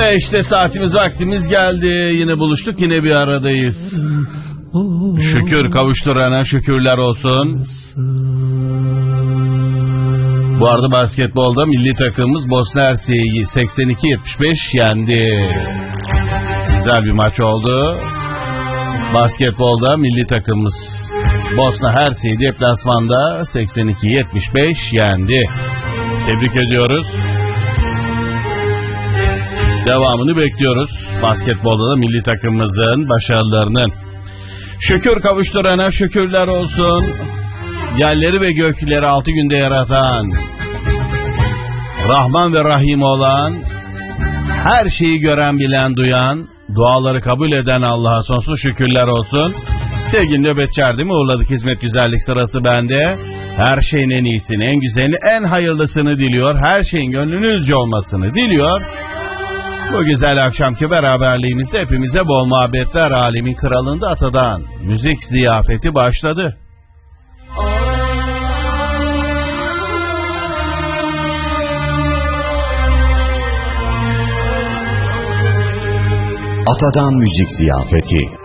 Ve işte saatimiz vaktimiz geldi. Yine buluştuk, yine bir aradayız. Şükür kavuşturana şükürler olsun. Bu arada basketbolda milli takımımız Bosna Hersek'i 82-75 yendi. Güzel bir maç oldu. Basketbolda milli takımımız Bosna Hersek'i deplasmanda 82-75 yendi. Tebrik ediyoruz. Devamını bekliyoruz. Basketbolda da milli takımımızın başarılarının. Şükür kavuşturana şükürler olsun. Yerleri ve gökleri 6 günde yaratan, Rahman ve Rahim olan, her şeyi gören, bilen, duyan, duaları kabul eden Allah'a sonsuz şükürler olsun. Sevgili nöbetçi Erdem'i uğurladık. Hizmet güzellik sırası bende. Her şeyin en iyisini, en güzelini, en hayırlısını diliyor. Her şeyin gönlünüzce olmasını diliyor. Bu güzel akşamki beraberliğimizde hepimize bol muhabbetler. Alemin kralında Atadan müzik ziyafeti başladı. Atadan müzik ziyafeti.